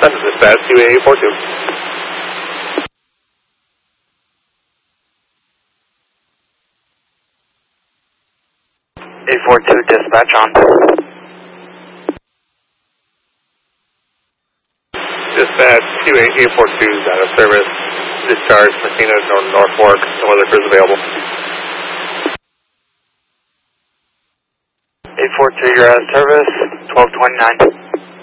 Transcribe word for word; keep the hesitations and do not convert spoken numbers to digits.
This is dispatch two eight four two. eight four two dispatch on. Dispatch two eight eight four two is out of service. Discharge Messina North North Fork. No other crews available. eight four two, you're out of service. twelve twenty-nine.